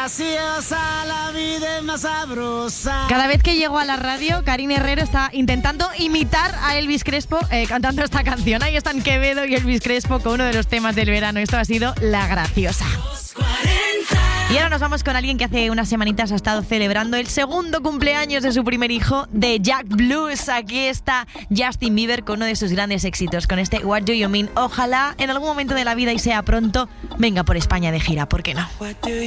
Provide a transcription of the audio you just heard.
graciosa, la vida es más sabrosa. Cada vez que llego a la radio, Karina Herrero está intentando imitar a Elvis Crespo cantando esta canción. Ahí están Quevedo y Elvis Crespo con uno de los temas del verano. Esto ha sido La Graciosa. Y ahora nos vamos con alguien que hace unas semanitas ha estado celebrando el segundo cumpleaños de su primer hijo, de Jack Blues. Aquí está Justin Bieber con uno de sus grandes éxitos, con este What Do You Mean. Ojalá en algún momento de la vida, y sea pronto, venga por España de gira, ¿por qué no?